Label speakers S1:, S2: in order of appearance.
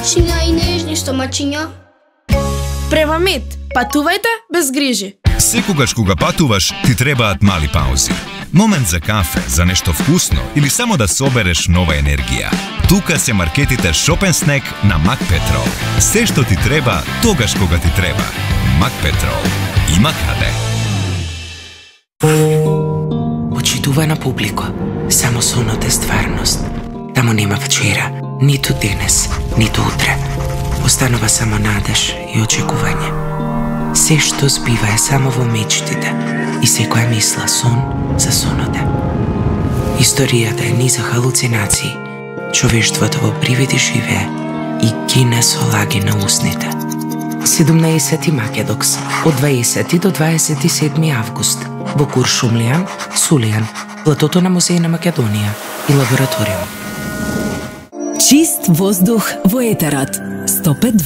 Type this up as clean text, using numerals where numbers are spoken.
S1: мачиња и нежни стомачиња.
S2: Превамет, патувајте без грижи.
S3: Секогаш кога патуваш, ти требаат мали паузи. Момент за кафе, за нешто вкусно или само да собереш нова енергија. Тука се маркетите Shop & Snack на Макпетрол. Се што ти треба, тогаш кога ти треба. Макпетрол. Има каде.
S4: Почитувана публико, само сонот е стварност. Тамо нема вчера, ниту денес, ниту утре. Останува само надеж и очекување. Се што збива е само во мечтите и секоја мисла сон за сонот е. Историјата е низ халуцинации. Човештвото во привиди живее и гине со лаги на усните. 17 Македокс од 20 до 27 август во Куршумлијан, Сулијан, платото на Музеј на Македонија и лабораториум.
S5: Чист воздух во етерот. 105